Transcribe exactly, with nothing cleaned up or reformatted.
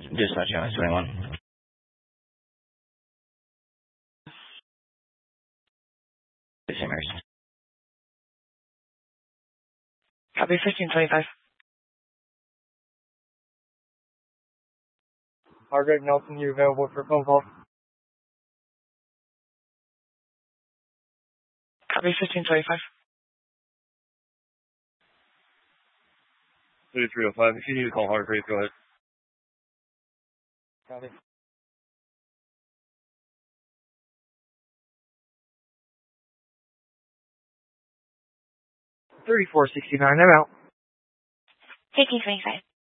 Dispatch, yeah, twenty-one. Same emergency. Copy fifteen twenty-five. Margaret Nelson, you available for phone call? Copy fifteen twenty-five. thirty-three oh five. If you need to call Hargrave, go ahead. Copy. thirty-four sixty-nine, I'm out. fifteen twenty-five.